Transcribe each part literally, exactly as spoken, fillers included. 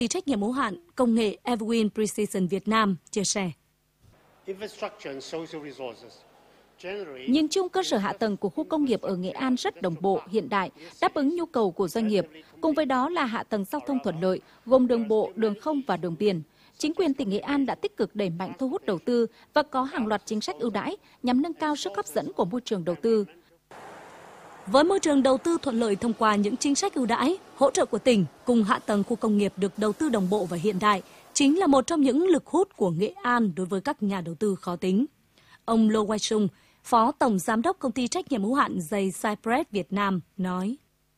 Trách nhiệm hữu hạn công nghệ Evergreen Precision Việt Nam chia sẻ. Nhìn chung, cơ sở hạ tầng của khu công nghiệp ở Nghệ An rất đồng bộ, hiện đại, đáp ứng nhu cầu của doanh nghiệp. Cùng với đó là hạ tầng giao thông thuận lợi, gồm đường bộ, đường không và đường biển. Chính quyền tỉnh Nghệ An đã tích cực đẩy mạnh thu hút đầu tư và có hàng loạt chính sách ưu đãi nhằm nâng cao sức hấp dẫn của môi trường đầu tư. Với môi trường đầu tư thuận lợi thông qua những chính sách ưu đãi, hỗ trợ của tỉnh cùng hạ tầng khu công nghiệp được đầu tư đồng bộ và hiện đại, chính là một trong những lực hút của Nghệ An đối với các nhà đầu tư khó tính. Ông Lô Quay Trung, Phó Tổng Giám đốc Công ty Trách nhiệm hữu hạn giày Cypress Việt Nam nói.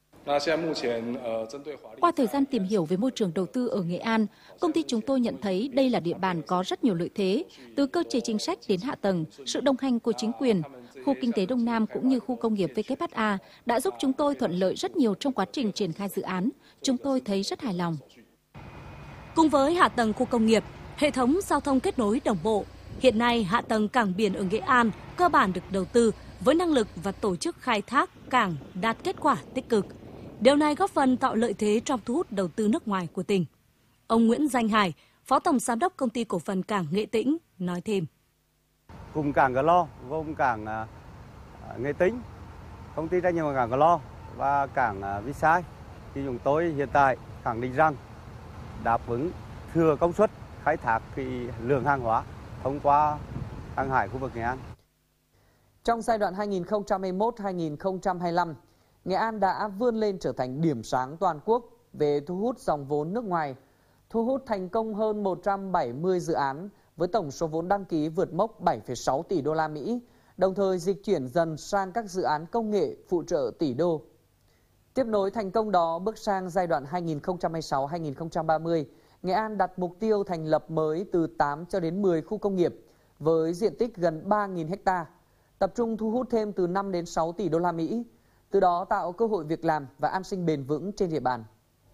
Qua thời gian tìm hiểu về môi trường đầu tư ở Nghệ An, công ty chúng tôi nhận thấy đây là địa bàn có rất nhiều lợi thế, từ cơ chế chính sách đến hạ tầng, sự đồng hành của chính quyền. Khu kinh tế Đông Nam cũng như khu công nghiệp vê kép hát a đã giúp chúng tôi thuận lợi rất nhiều trong quá trình triển khai dự án. Chúng tôi thấy rất hài lòng. Cùng với hạ tầng khu công nghiệp, hệ thống giao thông kết nối đồng bộ, hiện nay hạ tầng cảng biển ở Nghệ An cơ bản được đầu tư với năng lực và tổ chức khai thác cảng đạt kết quả tích cực. Điều này góp phần tạo lợi thế trong thu hút đầu tư nước ngoài của tỉnh. Ông Nguyễn Danh Hải, Phó Tổng Giám đốc Công ty Cổ phần Cảng Nghệ Tĩnh nói thêm. Cùng cảng Gò Lo, gồm cảng uh, Nghệ Tĩnh, công ty trách nhiệm cảng Gò Lo và cảng uh, Vĩ Sai, thì chúng tôi hiện tại khẳng định rằng đáp ứng thừa công suất khai thác cái lượng hàng hóa thông qua hàng hải khu vực Nghệ An. Trong giai đoạn hai nghìn không trăm hai mươi mốt đến hai nghìn không trăm hai mươi lăm, Nghệ An đã vươn lên trở thành điểm sáng toàn quốc về thu hút dòng vốn nước ngoài, thu hút thành công hơn một trăm bảy mươi dự án với tổng số vốn đăng ký vượt mốc bảy phẩy sáu tỷ đô la Mỹ, đồng thời dịch chuyển dần sang các dự án công nghệ phụ trợ tỷ đô. Tiếp nối thành công đó, bước sang giai đoạn hai nghìn không trăm hai mươi sáu đến hai nghìn không trăm ba mươi, Nghệ An đặt mục tiêu thành lập mới từ tám cho đến mười khu công nghiệp với diện tích gần ba nghìn ha, tập trung thu hút thêm từ năm đến sáu tỷ đô la Mỹ, từ đó tạo cơ hội việc làm và an sinh bền vững trên địa bàn.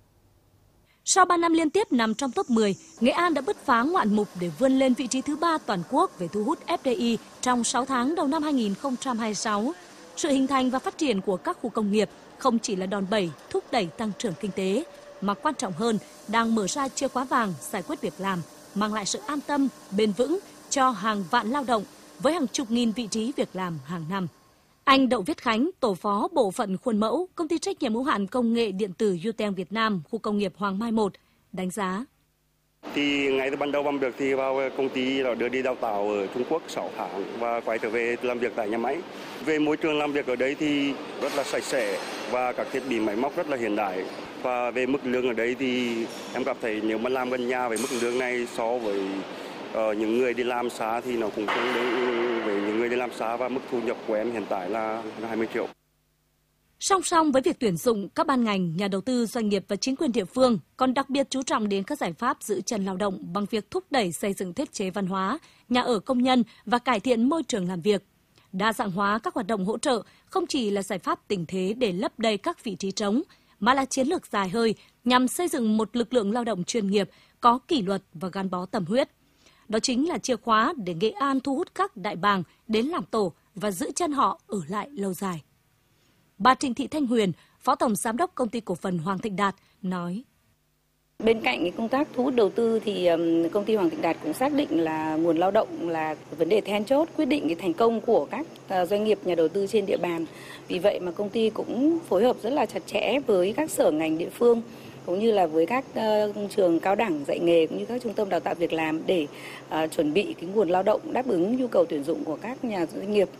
Sau ba năm liên tiếp nằm trong top mười, Nghệ An đã bứt phá ngoạn mục để vươn lên vị trí thứ ba toàn quốc về thu hút ép đê i trong sáu tháng đầu năm hai nghìn không trăm hai mươi sáu. Sự hình thành và phát triển của các khu công nghiệp không chỉ là đòn bẩy thúc đẩy tăng trưởng kinh tế, mà quan trọng hơn đang mở ra chìa khóa vàng giải quyết việc làm, mang lại sự an tâm, bền vững cho hàng vạn lao động với hàng chục nghìn vị trí việc làm hàng năm. Anh Đậu Viết Khánh, tổ phó bộ phận khuôn mẫu, Công ty Trách nhiệm hữu hạn Công nghệ Điện tử Utel Việt Nam, khu công nghiệp Hoàng Mai một, đánh giá. Thì ngay từ ban đầu làm việc thì vào công ty đã đưa đi đào tạo ở Trung Quốc sáu tháng và quay trở về làm việc tại nhà máy. Về môi trường làm việc ở đấy thì rất là sạch sẽ và các thiết bị máy móc rất là hiện đại. Và về mức lương ở đấy thì em cảm thấy nếu mà làm gần nhà với mức lương này so với uh, những người đi làm xa thì nó cũng tương đương với những người đi làm xa, và mức thu nhập của em hiện tại là hai mươi triệu. Song song với việc tuyển dụng, các ban ngành, nhà đầu tư, doanh nghiệp và chính quyền địa phương còn đặc biệt chú trọng đến các giải pháp giữ chân lao động bằng việc thúc đẩy xây dựng thiết chế văn hóa, nhà ở công nhân và cải thiện môi trường làm việc. Đa dạng hóa các hoạt động hỗ trợ không chỉ là giải pháp tình thế để lấp đầy các vị trí trống, mà là chiến lược dài hơi nhằm xây dựng một lực lượng lao động chuyên nghiệp, có kỷ luật và gắn bó tâm huyết. Đó chính là chìa khóa để Nghệ An thu hút các đại bàng đến làm tổ và giữ chân họ ở lại lâu dài. Bà Trịnh Thị Thanh Huyền, Phó Tổng Giám đốc Công ty Cổ phần Hoàng Thịnh Đạt nói. Bên cạnh công tác thu hút đầu tư thì công ty Hoàng Thịnh Đạt cũng xác định là nguồn lao động là vấn đề then chốt quyết định cái thành công của các doanh nghiệp nhà đầu tư trên địa bàn. Vì vậy mà công ty cũng phối hợp rất là chặt chẽ với các sở ngành địa phương cũng như là với các trường cao đẳng dạy nghề cũng như các trung tâm đào tạo việc làm để chuẩn bị cái nguồn lao động đáp ứng nhu cầu tuyển dụng của các nhà doanh nghiệp.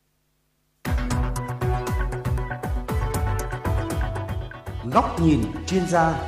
Góc nhìn chuyên gia.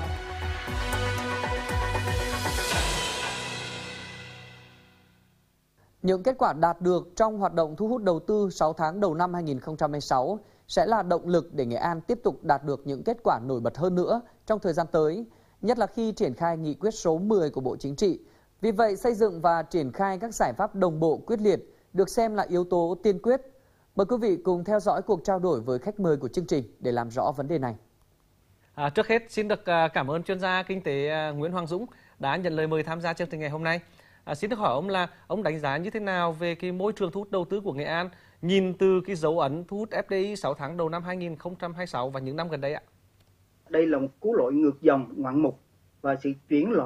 Những kết quả đạt được trong hoạt động thu hút đầu tư sáu tháng đầu năm hai nghìn không trăm hai mươi sáu sẽ là động lực để Nghệ An tiếp tục đạt được những kết quả nổi bật hơn nữa trong thời gian tới, nhất là khi triển khai nghị quyết số mười của Bộ Chính trị. Vì vậy, xây dựng và triển khai các giải pháp đồng bộ quyết liệt được xem là yếu tố tiên quyết. Mời quý vị cùng theo dõi cuộc trao đổi với khách mời của chương trình để làm rõ vấn đề này. À, trước hết, xin được cảm ơn chuyên gia kinh tế Nguyễn Hoàng Dũng đã nhận lời mời tham gia chương trình ngày hôm nay. À, xin được hỏi ông là ông đánh giá như thế nào về cái môi trường thu hút đầu tư của Nghệ An, nhìn từ cái dấu ấn thu hút ép đê i sáu tháng đầu năm hai nghìn không trăm hai mươi sáu và những năm gần đây ạ? Đây là một cú lội ngược dòng ngoạn mục và sự chuyển loại